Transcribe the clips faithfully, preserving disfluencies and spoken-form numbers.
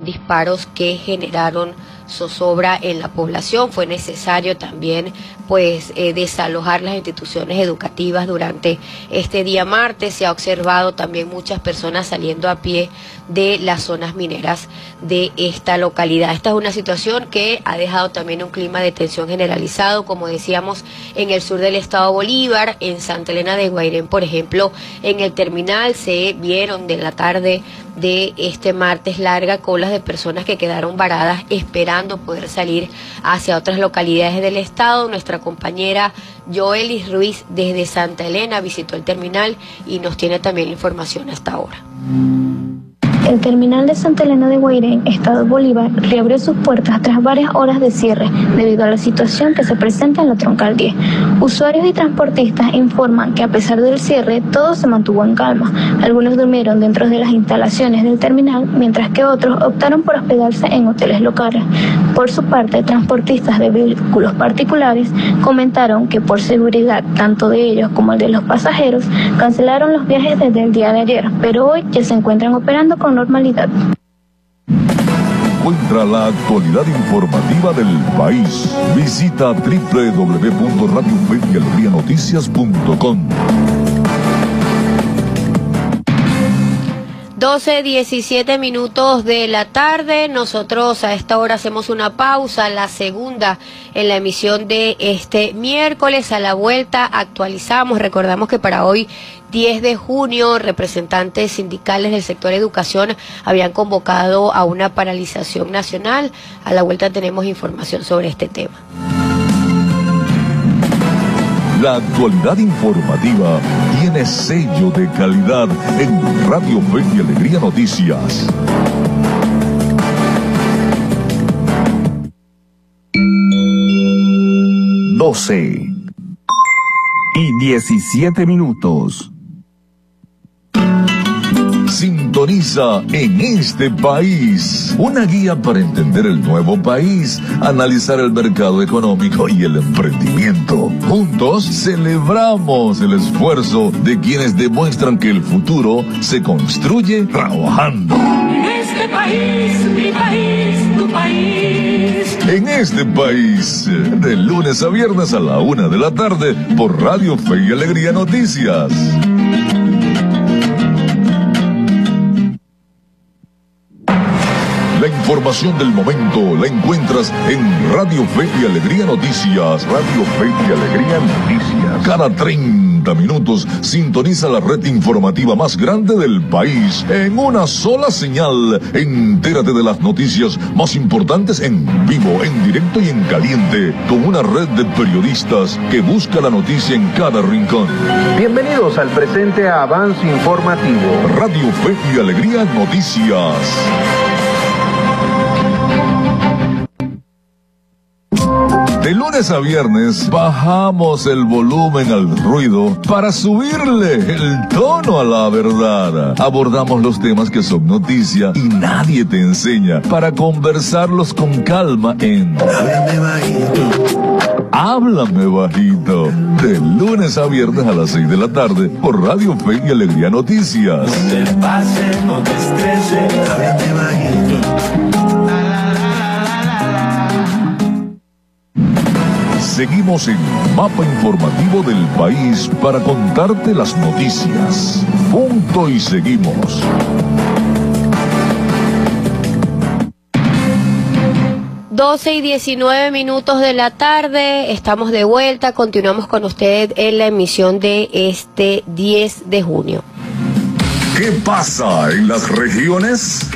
disparos que generaron zozobra en la población. Fue necesario también pues eh, desalojar las instituciones educativas durante este día martes. Se ha observado también muchas personas saliendo a pie de las zonas mineras de esta localidad. Esta es una situación que ha dejado también un clima de tensión generalizado, como decíamos, en el sur del estado Bolívar, en Santa Elena de Guairén, por ejemplo, en el terminal se vieron de la tarde de este martes larga colas de personas que quedaron varadas esperando poder salir hacia otras localidades del estado. Nuestra compañera Joelis Ruiz desde Santa Elena visitó el terminal y nos tiene también la información hasta ahora. El terminal de Santa Elena de Guairén, estado Bolívar, reabrió sus puertas tras varias horas de cierre debido a la situación que se presenta en la Troncal diez. Usuarios y transportistas informan que a pesar del cierre, todo se mantuvo en calma. Algunos durmieron dentro de las instalaciones del terminal, mientras que otros optaron por hospedarse en hoteles locales. Por su parte, transportistas de vehículos particulares comentaron que por seguridad, tanto de ellos como el de los pasajeros, cancelaron los viajes desde el día de ayer, pero hoy ya se encuentran operando con normalidad. Encuentra la actualidad informativa del país. Visita doble u doble u doble u punto radio fe y alegría noticias punto com. doce, diecisiete minutos de la tarde. Nosotros a esta hora hacemos una pausa, la segunda en la emisión de este miércoles. A la vuelta actualizamos, recordamos que para hoy diez de junio, representantes sindicales del sector educación habían convocado a una paralización nacional. A la vuelta tenemos información sobre este tema. La actualidad informativa tiene sello de calidad en Radio Fe y Alegría Noticias. doce y diecisiete minutos. Sintoniza En este País, una guía para entender el nuevo país, analizar el mercado económico y el emprendimiento. Juntos celebramos el esfuerzo de quienes demuestran que el futuro se construye trabajando. En este país, mi país, tu país. En este país, de lunes a viernes a la una de la tarde, por Radio Fe y Alegría Noticias. La información del momento la encuentras en Radio Fe y Alegría Noticias. Radio Fe y Alegría Noticias. Cada treinta minutos sintoniza la red informativa más grande del país en una sola señal. Entérate de las noticias más importantes en vivo, en directo y en caliente, con una red de periodistas que busca la noticia en cada rincón. Bienvenidos al presente avance informativo. Radio Fe y Alegría Noticias. De lunes a viernes bajamos el volumen al ruido para subirle el tono a la verdad. Abordamos los temas que son noticia y nadie te enseña para conversarlos con calma en Háblame Bajito. Háblame Bajito. De lunes a viernes a las seis de la tarde por Radio Fe y Alegría Noticias. No te pases, no te estreses, háblame bajito. Seguimos en Mapa Informativo del País para contarte las noticias. Punto y seguimos. doce y diecinueve minutos de la tarde, estamos de vuelta, continuamos con usted en la emisión de este diez de junio. ¿Qué pasa en las regiones?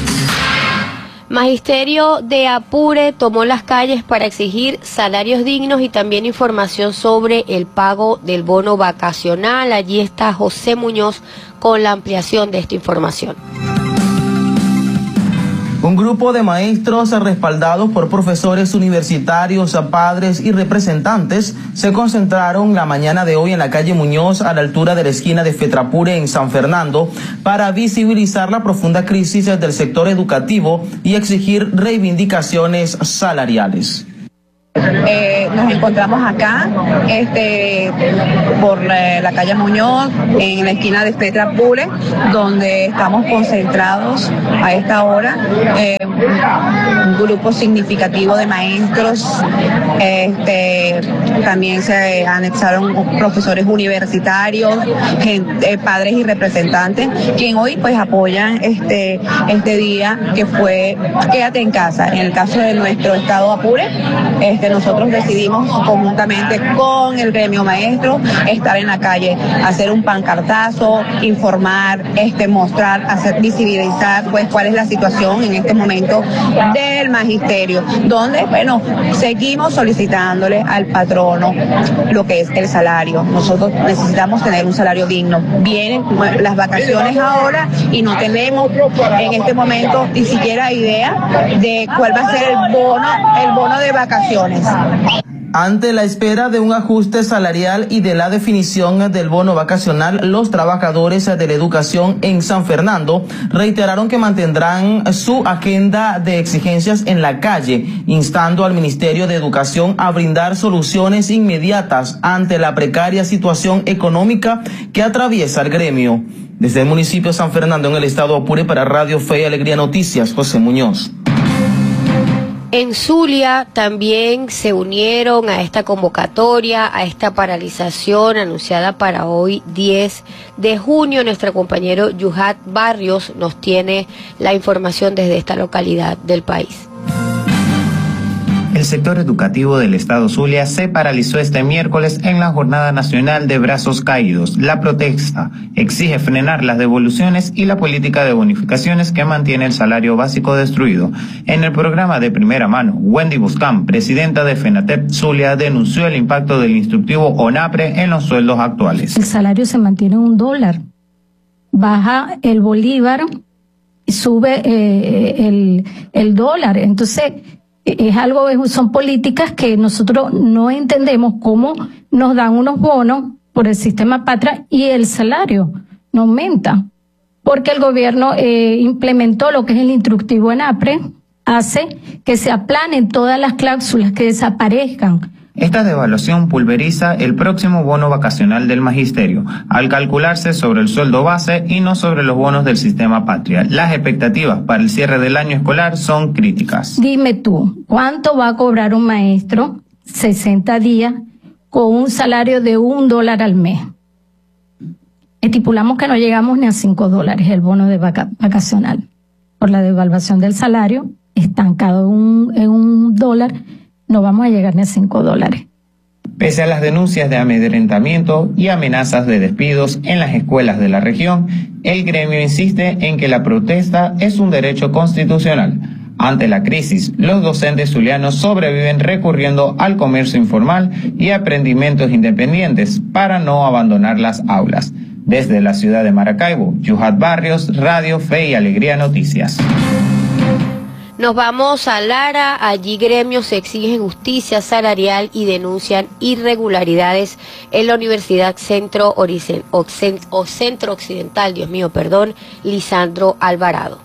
Magisterio de Apure tomó las calles para exigir salarios dignos y también información sobre el pago del bono vacacional. Allí está José Muñoz con la ampliación de esta información. Un grupo de maestros respaldados por profesores universitarios, padres y representantes se concentraron la mañana de hoy en la calle Muñoz a la altura de la esquina de Fetrapure en San Fernando para visibilizar la profunda crisis del sector educativo y exigir reivindicaciones salariales. Eh, nos encontramos acá, este, por la, la calle Muñoz, en la esquina de Fetrapure, donde estamos concentrados a esta hora. Eh, un grupo significativo de maestros, este, también se anexaron profesores universitarios, gente, eh, padres y representantes, quien hoy pues apoyan este, este día que fue Quédate en casa. En el caso de nuestro estado Apure, este, nosotros decidimos conjuntamente con el gremio maestro estar en la calle, hacer un pancartazo, informar, este, mostrar, hacer visibilizar pues cuál es la situación en este momento del magisterio, donde bueno, seguimos solicitándole al patrono lo que es el salario. Nosotros necesitamos tener un salario digno. Vienen las vacaciones ahora y no tenemos en este momento ni siquiera idea de cuál va a ser el bono, el bono de vacaciones. Ante la espera de un ajuste salarial y de la definición del bono vacacional, los trabajadores de la educación en San Fernando reiteraron que mantendrán su agenda de exigencias en la calle, instando al Ministerio de Educación a brindar soluciones inmediatas ante la precaria situación económica que atraviesa el gremio. Desde el municipio de San Fernando, en el estado Apure, para Radio Fe y Alegría Noticias, José Muñoz. En Zulia también se unieron a esta convocatoria, a esta paralización anunciada para hoy diez de junio. Nuestro compañero Yuhat Barrios nos tiene la información desde esta localidad del país. El sector educativo del estado Zulia se paralizó este miércoles en la Jornada Nacional de Brazos Caídos. La protesta exige frenar las devoluciones y la política de bonificaciones que mantiene el salario básico destruido. En el programa de primera mano, Wendy Buscán, presidenta de FENATEP Zulia, denunció el impacto del instructivo ONAPRE en los sueldos actuales. El salario se mantiene en un dólar, baja el bolívar y sube eh, el, el dólar. Entonces, es algo, son políticas que nosotros no entendemos cómo nos dan unos bonos por el sistema Patria y el salario no aumenta, porque el gobierno eh, implementó lo que es el instructivo ENAPRE, hace que se aplanen todas las cláusulas, que desaparezcan. Esta devaluación pulveriza el próximo bono vacacional del magisterio, al calcularse sobre el sueldo base y no sobre los bonos del sistema Patria. Las expectativas para el cierre del año escolar son críticas. Dime tú, ¿cuánto va a cobrar un maestro sesenta días con un salario de un dólar al mes? Estipulamos que no llegamos ni a cinco dólares el bono de vaca vacacional. Por la devaluación del salario, estancado en un, en un dólar, no vamos a llegar ni a cinco dólares. Pese a las denuncias de amedrentamiento y amenazas de despidos en las escuelas de la región, el gremio insiste en que la protesta es un derecho constitucional. Ante la crisis, los docentes zulianos sobreviven recurriendo al comercio informal y a emprendimientos independientes para no abandonar las aulas. Desde la ciudad de Maracaibo, Yuhat Barrios, Radio Fe y Alegría Noticias. Nos vamos a Lara. Allí gremios exigen justicia salarial y denuncian irregularidades en la Universidad Centro, Oricen, Occent, o Centro Occidental, Dios mío, perdón, Lisandro Alvarado.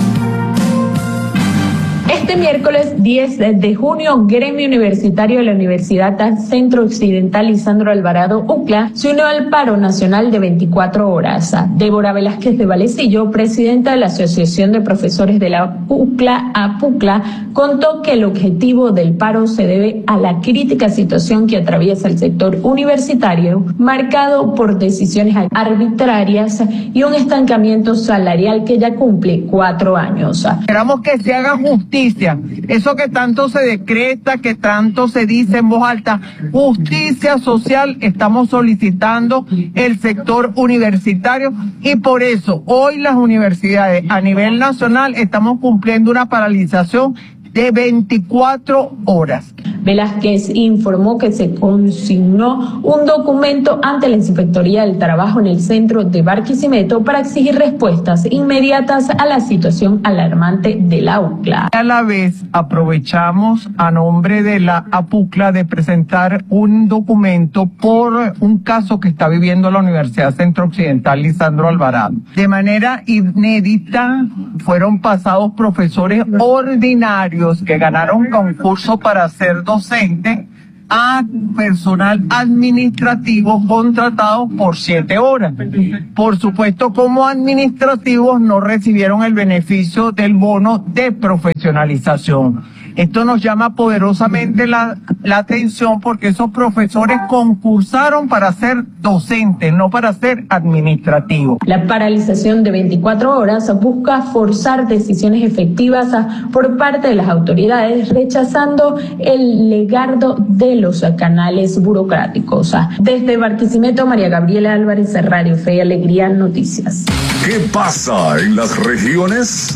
Este miércoles diez de junio, Gremio Universitario de la Universidad Centro Occidental Lisandro Alvarado, U C L A, se unió al paro nacional de veinticuatro horas. Débora Velázquez de Valecillo, presidenta de la Asociación de Profesores de la U C L A, APUCLA, contó que el objetivo del paro se debe a la crítica situación que atraviesa el sector universitario, marcado por decisiones arbitrarias y un estancamiento salarial que ya cumple cuatro años. Esperamos que se haga justicia. Eso que tanto se decreta, que tanto se dice en voz alta, justicia social, estamos solicitando el sector universitario y por eso hoy las universidades a nivel nacional estamos cumpliendo una paralización de veinticuatro horas. Velázquez informó que se consignó un documento ante la Inspectoría del Trabajo en el centro de Barquisimeto para exigir respuestas inmediatas a la situación alarmante de la U C L A. A la vez, aprovechamos a nombre de la APUCLA de presentar un documento por un caso que está viviendo la Universidad Centro Occidental Lisandro Alvarado. De manera inédita, fueron pasados profesores ordinarios que ganaron concurso para ser docentes docente a personal administrativo contratado por siete horas. Por supuesto, como administrativos no recibieron el beneficio del bono de profesionalización. Esto nos llama poderosamente la, la atención porque esos profesores concursaron para ser docentes, no para ser administrativos. La paralización de veinticuatro horas busca forzar decisiones efectivas por parte de las autoridades, rechazando el legado de los canales burocráticos. Desde Barquisimeto, María Gabriela Álvarez, Radio Fe y Alegría, Noticias. ¿Qué pasa en las regiones?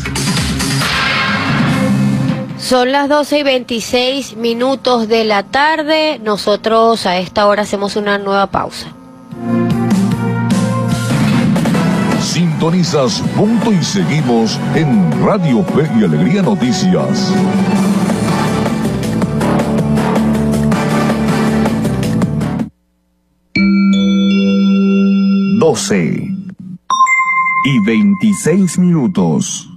Son las doce y veintiséis minutos de la tarde. Nosotros a esta hora hacemos una nueva pausa. Sintonizas Punto y Seguimos en Radio Fe y Alegría Noticias. doce y veintiséis minutos.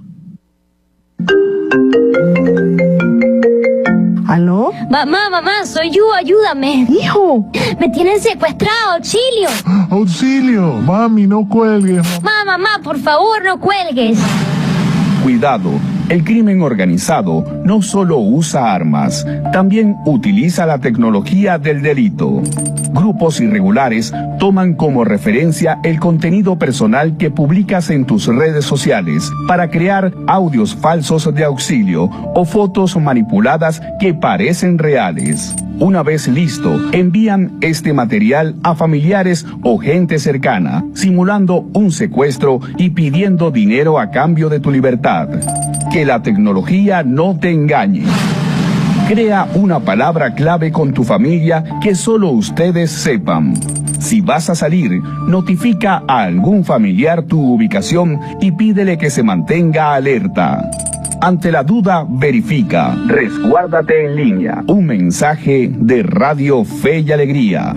¿Aló? Mamá, mamá, soy yo, ayúdame. Hijo. Me tienen secuestrado, auxilio. Auxilio, mami, no cuelgues. Mamá, mamá, por favor, no cuelgues. Cuidado, el crimen organizado no solo usa armas, también utiliza la tecnología del delito. Grupos irregulares toman como referencia el contenido personal que publicas en tus redes sociales para crear audios falsos de auxilio o fotos manipuladas que parecen reales. Una vez listo, envían este material a familiares o gente cercana, simulando un secuestro y pidiendo dinero a cambio de tu libertad. Que la tecnología no te engañe. Crea una palabra clave con tu familia que solo ustedes sepan. Si vas a salir, notifica a algún familiar tu ubicación y pídele que se mantenga alerta. Ante la duda, verifica. Resguárdate en línea. Un mensaje de Radio Fe y Alegría.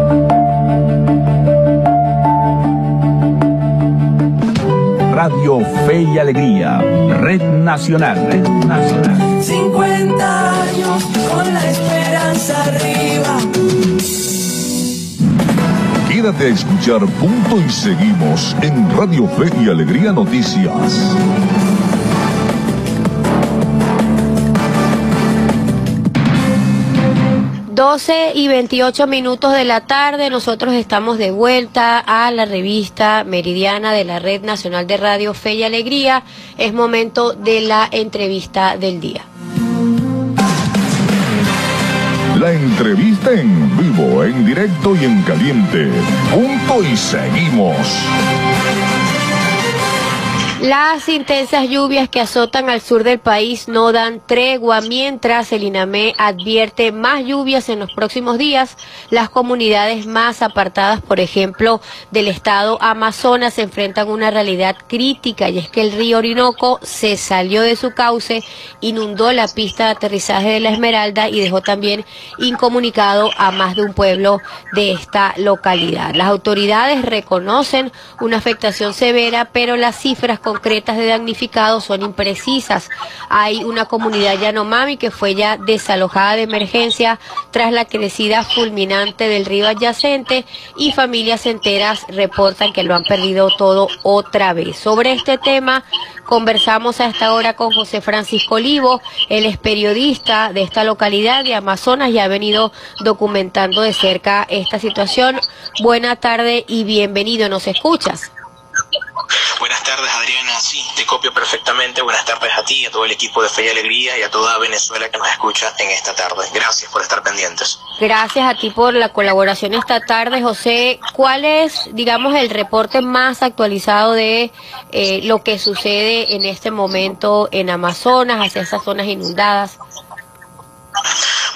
Radio Fe y Alegría, Red Nacional, Red Nacional. cincuenta años con la esperanza arriba. Quédate a escuchar Punto y Seguimos en Radio Fe y Alegría Noticias. doce y veintiocho minutos de la tarde, nosotros estamos de vuelta a la revista Meridiana de la Red Nacional de Radio Fe y Alegría. Es momento de la entrevista del día. La entrevista en vivo, en directo y en caliente. Punto y Seguimos. Las intensas lluvias que azotan al sur del país no dan tregua, mientras el INAME advierte más lluvias en los próximos días. Las comunidades más apartadas, por ejemplo, del estado Amazonas, se enfrentan a una realidad crítica, y es que el río Orinoco se salió de su cauce, inundó la pista de aterrizaje de La Esmeralda y dejó también incomunicado a más de un pueblo de esta localidad. Las autoridades reconocen una afectación severa, pero las cifras concretas de damnificados son imprecisas. Hay una comunidad Yanomami que fue ya desalojada de emergencia tras la crecida fulminante del río adyacente, y familias enteras reportan que lo han perdido todo otra vez. Sobre este tema conversamos a esta hora con José Francisco Olivo. Él es periodista de esta localidad de Amazonas y ha venido documentando de cerca esta situación. Buena tarde y bienvenido. ¿Nos escuchas? Buenas tardes, Adriana. Sí, te copio perfectamente. Buenas tardes a ti, a todo el equipo de Fe y Alegría y a toda Venezuela que nos escucha en esta tarde. Gracias por estar pendientes. Gracias a ti por la colaboración esta tarde, José. ¿Cuál es, digamos, el reporte más actualizado de eh, lo que sucede en este momento en Amazonas, hacia esas zonas inundadas? Bueno, fíjate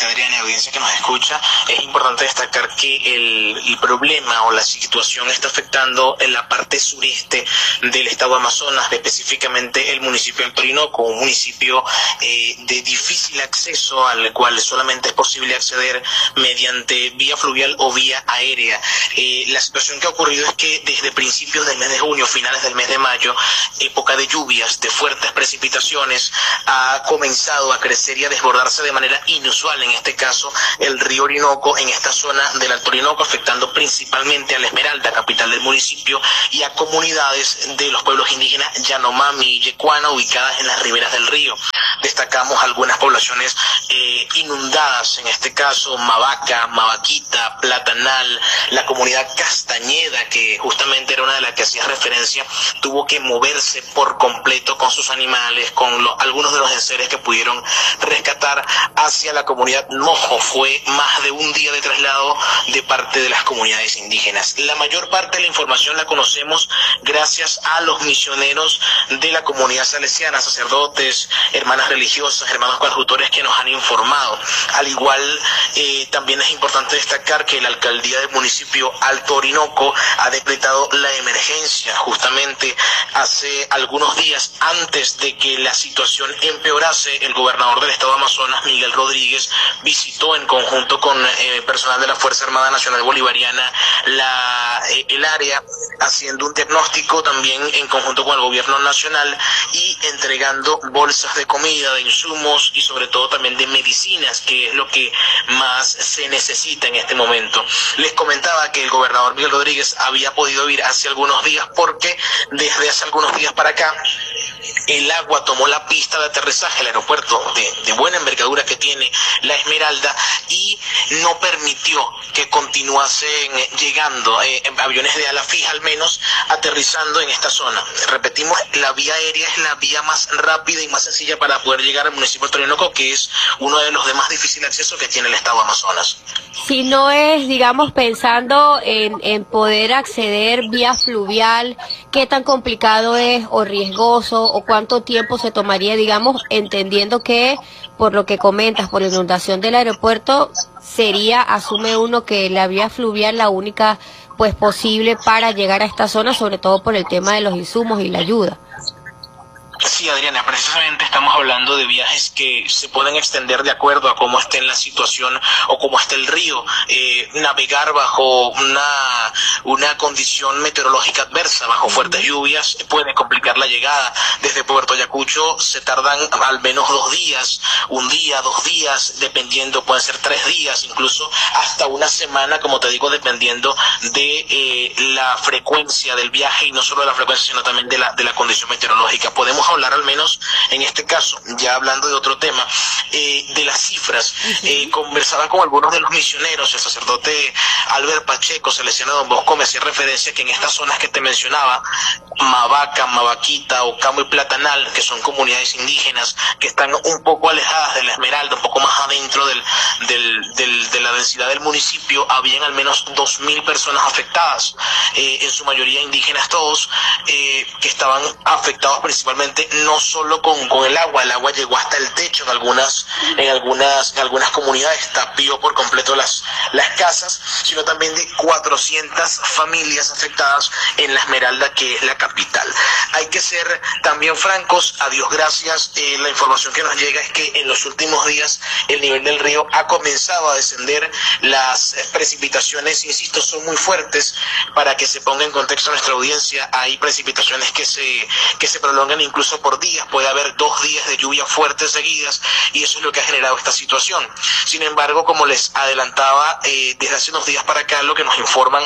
parte, Adriana, y audiencia que nos escucha, es importante destacar que el, el problema o la situación está afectando en la parte sureste del estado de Amazonas, específicamente el municipio del Orinoco, un municipio eh, de difícil acceso al cual solamente es posible acceder mediante vía fluvial o vía aérea. Eh, la situación que ha ocurrido es que desde principios del mes de junio, finales del mes de mayo, época de lluvias, de fuertes precipitaciones, ha comenzado a crecer y a desbordarse de manera inusual, en este caso, el río Orinoco en esta zona del Alto Orinoco, afectando principalmente a La Esmeralda, capital del municipio, y a comunidades de los pueblos indígenas Yanomami y Yecuana, ubicadas en las riberas del río. Destacamos algunas poblaciones eh, inundadas, en este caso Mavaca, Mavaquita, Platanal, la comunidad Castañeda, que justamente era una de las que hacía referencia, tuvo que moverse por completo con sus animales, con los, algunos de los enseres que pudieron rescatar hacia la comunidad Mojo. Fue más de un día de traslado de parte de las comunidades indígenas. La mayor parte de la información la conocemos gracias a los misioneros de la comunidad salesiana, sacerdotes, hermanas religiosas, hermanos coadjutores que nos han informado. Al igual, eh, también es importante destacar que la alcaldía del municipio Alto Orinoco ha decretado la emergencia justamente hace algunos días antes de que la situación empeorase. El gobernador del estado de Amazonas, Miguel Rodríguez, visitó en conjunto con eh, personal de la Fuerza Armada Nacional Bolivariana la, eh, el área, haciendo un diagnóstico también en conjunto con el gobierno nacional y entregando bolsas de comida, de insumos y sobre todo también de medicinas, que es lo que más se necesita en este momento. Les comentaba que el gobernador Miguel Rodríguez había podido ir hace algunos días porque desde hace algunos días para acá el agua tomó la pista de aterrizaje, el aeropuerto de, de buena envergadura que tiene La Esmeralda, y no permitió que continuasen llegando eh, aviones de ala fija, al menos aterrizando en esta zona. Repetimos, la vía aérea es la vía más rápida y más sencilla para poder llegar al municipio de Orinoco, que es uno de los de más difícil acceso que tiene el estado de Amazonas. Si no es, digamos, pensando en, en poder acceder vía fluvial, ¿qué tan complicado es o riesgoso o cuánto tiempo se tomaría, digamos, entendiendo que, por lo que comentas, por la inundación del aeropuerto, sería, asume uno, que la vía fluvial la única pues posible para llegar a esta zona, sobre todo por el tema de los insumos y la ayuda? Sí, Adriana, precisamente estamos hablando de viajes que se pueden extender de acuerdo a cómo esté la situación o cómo esté el río. Eh, navegar bajo una, una condición meteorológica adversa, bajo fuertes lluvias, puede complicar la llegada. Desde Puerto Ayacucho se tardan al menos dos días, un día, dos días, dependiendo, pueden ser tres días, incluso hasta una semana, como te digo, dependiendo de eh, la frecuencia del viaje, y no solo de la frecuencia, sino también de la, de la condición meteorológica. Podemos hablar al menos en este caso, ya hablando de otro tema, eh, de las cifras. Eh, conversaba con algunos de los misioneros, el sacerdote Albert Pacheco, salesiano de Don Bosco, me hacía referencia que en estas zonas que te mencionaba, Mavaca, Mavaquita, Ocamo y Platanal, que son comunidades indígenas que están un poco alejadas de La Esmeralda, un poco más adentro del, del, del, de la densidad del municipio, habían al menos dos mil personas afectadas, eh, en su mayoría indígenas todos, eh, que estaban afectados principalmente no solo con, con el agua. El agua llegó hasta el techo en algunas, en algunas, en algunas comunidades, tapió por completo las, las casas, sino también de cuatrocientas familias afectadas en La Esmeralda, que es la capital. Hay que ser también francos, a Dios gracias, eh, la información que nos llega es que en los últimos días el nivel del río ha comenzado a descender. Las precipitaciones, insisto, son muy fuertes. Para que se ponga en contexto nuestra audiencia, hay precipitaciones que se, que se prolongan incluso por días, puede haber dos días de lluvia fuertes seguidas, y eso es lo que ha generado esta situación. Sin embargo, como les adelantaba, eh, desde hace unos días para acá, lo que nos informan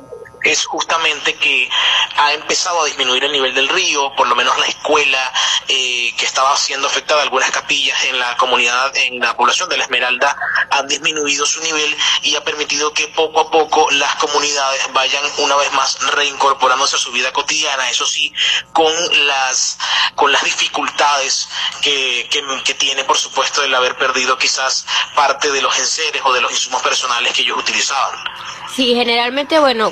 es justamente que ha empezado a disminuir el nivel del río, por lo menos la escuela eh, que estaba siendo afectada, algunas capillas en la comunidad, en la población de La Esmeralda, han disminuido su nivel y ha permitido que poco a poco las comunidades vayan una vez más reincorporándose a su vida cotidiana, eso sí, con las con las dificultades que, que, que tiene, por supuesto, el haber perdido quizás parte de los enseres o de los insumos personales que ellos utilizaban. Sí, generalmente, bueno, cuando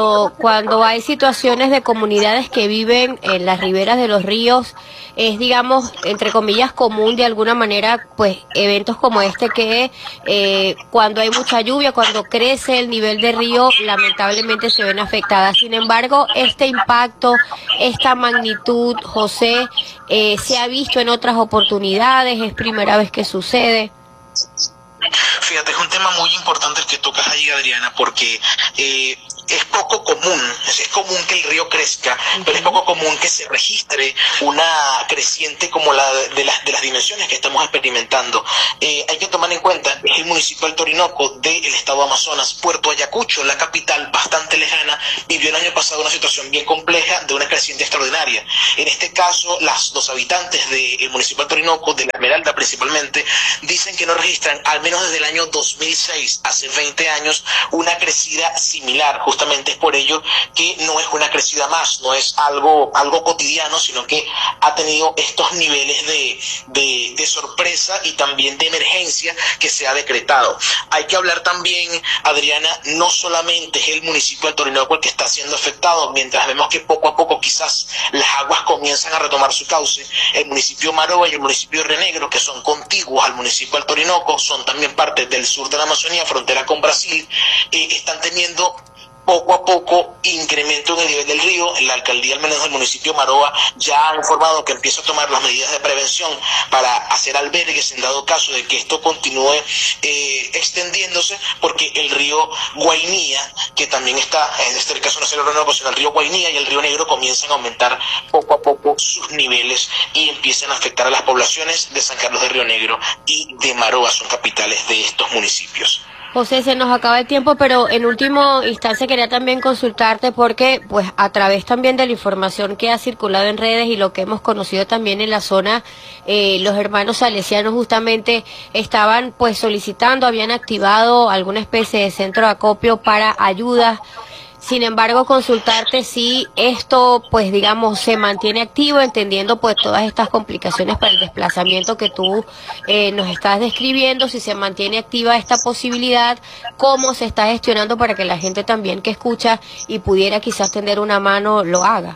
cuando, cuando hay situaciones de comunidades que viven en las riberas de los ríos, es, digamos, entre comillas, común de alguna manera, pues, eventos como este que eh, cuando hay mucha lluvia, cuando crece el nivel de río, lamentablemente se ven afectadas. Sin embargo, este impacto, esta magnitud, José, eh, se ha visto en otras oportunidades, es primera vez que sucede. Fíjate, es un tema muy importante el que tocas ahí, Adriana, porque eh, es poco común, es, es común que el río crezca, uh-huh. pero es poco común que se registre una creciente como la de, de, las, de las dimensiones que estamos experimentando. Eh, hay que tomar en cuenta, es el municipio del Orinoco del estado Amazonas, Puerto Ayacucho, la capital bastante lejana, vivió el año pasado una situación bien compleja de una creciente extraordinaria. En este caso, las, los habitantes del municipio del Orinoco, de la Esmeralda principalmente, dicen que no registran, al menos desde el año dos mil seis, hace veinte años, una crecida similar. Justamente es por ello que no es una crecida más, no es algo, algo cotidiano, sino que ha tenido estos niveles de, de, de sorpresa y también de emergencia que se ha decretado. Hay que hablar también, Adriana, no solamente es el municipio del Orinoco el que está siendo afectado, mientras vemos que poco a poco quizás las aguas comienzan a retomar su cauce. El municipio Maroa y el municipio de Río Negro, que son contiguos al municipio del Orinoco, son también parte del sur de la Amazonía, frontera con Brasil, eh, están teniendo poco a poco incremento en el nivel del río. La alcaldía, al menos del municipio Maroa, ya ha informado que empieza a tomar las medidas de prevención para hacer albergues en dado caso de que esto continúe eh, extendiéndose, porque el río Guainía, que también está, en este caso no es el Orinoco, sino el río Guainía y el río Negro, comienzan a aumentar poco a poco sus niveles y empiezan a afectar a las poblaciones de San Carlos de Río Negro y de Maroa, son capitales de estos municipios. José, se nos acaba el tiempo, pero en última instancia quería también consultarte porque, pues, a través también de la información que ha circulado en redes y lo que hemos conocido también en la zona, eh, los hermanos salesianos justamente estaban, pues, solicitando, habían activado alguna especie de centro de acopio para ayudas. Sin embargo, consultarte si esto, pues, digamos, se mantiene activo, entendiendo, pues, todas estas complicaciones para el desplazamiento que tú eh, nos estás describiendo, si se mantiene activa esta posibilidad, cómo se está gestionando para que la gente también que escucha y pudiera quizás tender una mano lo haga.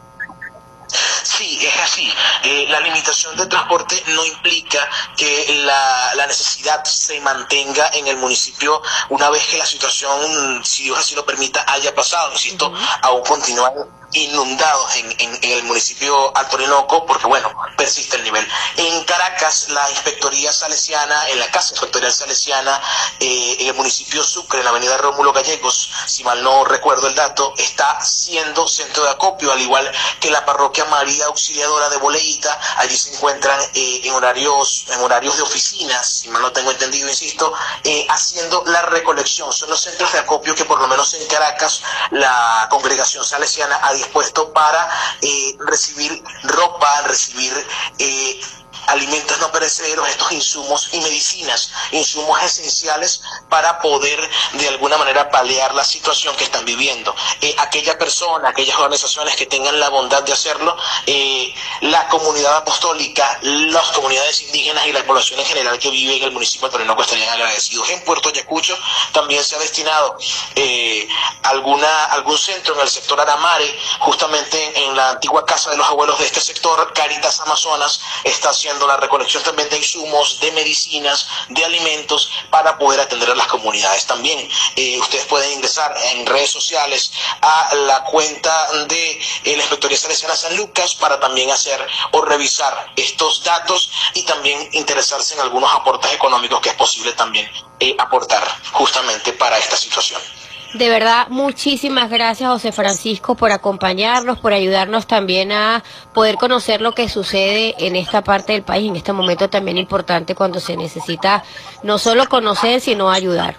Sí, es así. Eh, la limitación de transporte no implica que la, la necesidad se mantenga en el municipio una vez que la situación, si Dios así lo permita, haya pasado. Insisto, uh-huh. aún continúan inundados en, en, en el municipio Alto Orinoco, porque bueno, persiste el nivel. En Caracas, la inspectoría salesiana, en la casa inspectorial salesiana, eh, en el municipio Sucre, en la avenida Rómulo Gallegos, si mal no recuerdo el dato, está siendo centro de acopio, al igual que la parroquia María Auxiliadora de Boleíta. Allí se encuentran eh, en horarios en horarios de oficinas, si mal no tengo entendido, insisto, eh, haciendo la recolección. Son los centros de acopio que por lo menos en Caracas la congregación salesiana ha dispuesto para eh, recibir ropa, recibir eh, alimentos no perecederos, estos insumos y medicinas, insumos esenciales para poder de alguna manera paliar la situación que están viviendo. Eh, aquella persona, aquellas organizaciones que tengan la bondad de hacerlo, eh, la comunidad apostólica, las comunidades indígenas y la población en general que vive en el municipio de Orinoco estarían agradecidos. En Puerto Ayacucho también se ha destinado eh, alguna algún centro en el sector Aramare, justamente en, en la antigua casa de los abuelos de este sector. Caritas Amazonas está haciendo la recolección también de insumos, de medicinas, de alimentos para poder atender a las comunidades. También eh, ustedes pueden ingresar en redes sociales a la cuenta de eh, la Inspectoría Salesiana San Lucas para también hacer o revisar estos datos y también interesarse en algunos aportes económicos que es posible también eh, aportar justamente para esta situación. De verdad, muchísimas gracias, José Francisco, por acompañarnos, por ayudarnos también a poder conocer lo que sucede en esta parte del país, en este momento también importante cuando se necesita no solo conocer, sino ayudar.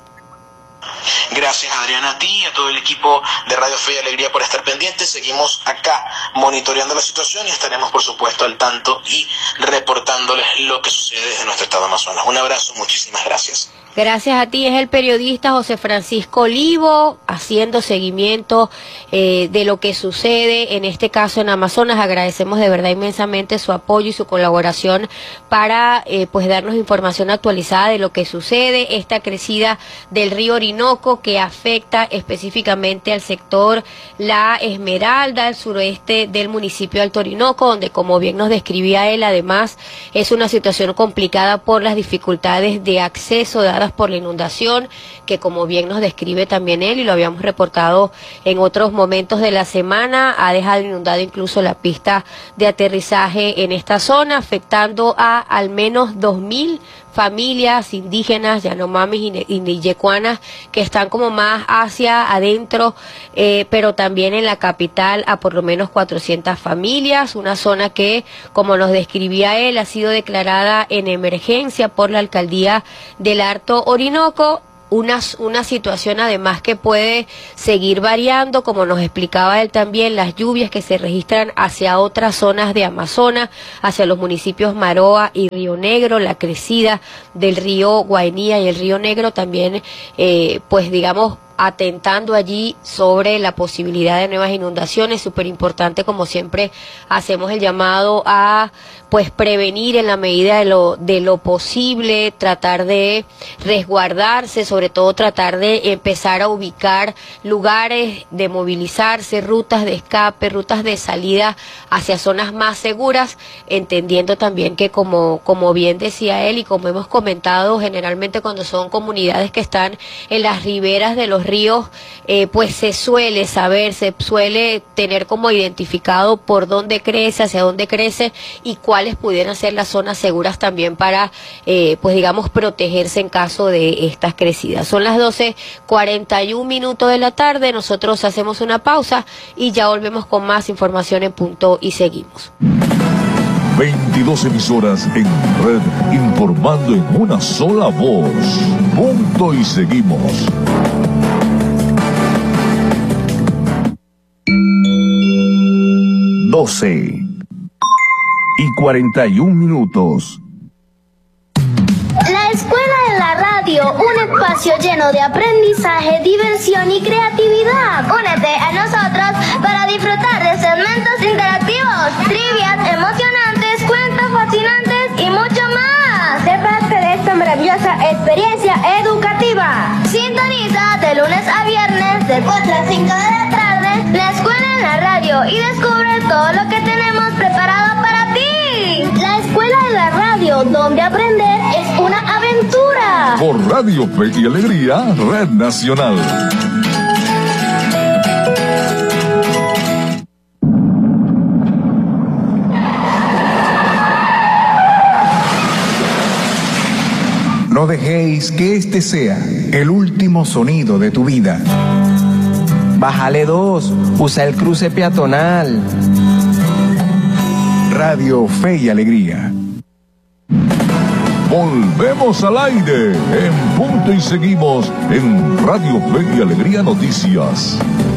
Gracias, Adriana, a ti y a todo el equipo de Radio Fe y Alegría por estar pendientes. Seguimos acá monitoreando la situación y estaremos, por supuesto, al tanto y reportándoles lo que sucede desde nuestro estado Amazonas. Un abrazo, muchísimas gracias. Gracias a ti, es el periodista José Francisco Olivo. haciendo seguimiento eh, de lo que sucede, en este caso en Amazonas. Agradecemos de verdad inmensamente su apoyo y su colaboración para eh, pues darnos información actualizada de lo que sucede, esta crecida del río Orinoco que afecta específicamente al sector La Esmeralda, al suroeste del municipio de Alto Orinoco, donde, como bien nos describía él, además es una situación complicada por las dificultades de acceso dadas por la inundación, que como bien nos describe también él, y lo habíamos reportado en otros momentos de la semana, ha dejado inundada incluso la pista de aterrizaje en esta zona, afectando a al menos dos mil familias indígenas, yanomamis y niyecuanas, que están como más hacia adentro, eh, pero también en la capital a por lo menos cuatrocientas familias, una zona que, como nos describía él, ha sido declarada en emergencia por la alcaldía del Alto Orinoco. Una, una situación además que puede seguir variando, como nos explicaba él también, las lluvias que se registran hacia otras zonas de Amazonas, hacia los municipios Maroa y Río Negro, la crecida del río Guainía y el río Negro también, eh, pues digamos, atentando allí sobre la posibilidad de nuevas inundaciones. Súper importante, como siempre hacemos el llamado a pues prevenir en la medida de lo de lo posible, tratar de resguardarse, sobre todo tratar de empezar a ubicar lugares de movilizarse, rutas de escape, rutas de salida hacia zonas más seguras, entendiendo también que, como como bien decía él y como hemos comentado, generalmente cuando son comunidades que están en las riberas de los ríos, eh, pues se suele saber, se suele tener como identificado por dónde crece, hacia dónde crece y cuáles pudieran ser las zonas seguras también para, eh, pues digamos, protegerse en caso de estas crecidas. Son las doce cuarenta y un minutos de la tarde, nosotros hacemos una pausa y ya volvemos con más información en Punto y seguimos. veintidós emisoras en red informando en una sola voz. Punto y seguimos. doce y cuarenta y un minutos. La Escuela de la Radio, un espacio lleno de aprendizaje, diversión y creatividad. Únete a nosotros para disfrutar de segmentos interactivos, trivias emocionantes, cuentos fascinantes y mucho más. Sé parte de esta maravillosa experiencia educativa. Sintoniza de lunes a viernes de cuatro a cinco de la tarde La Escuela en la Radio y descubre todo lo que tenemos preparado para ti. La Escuela de la Radio, donde aprender es una aventura. Por Radio Fe y Alegría, Red Nacional. No dejéis que este sea el último sonido de tu vida. Bájale dos, usa el cruce peatonal. Radio Fe y Alegría. Volvemos al aire en Punto y seguimos en Radio Fe y Alegría Noticias.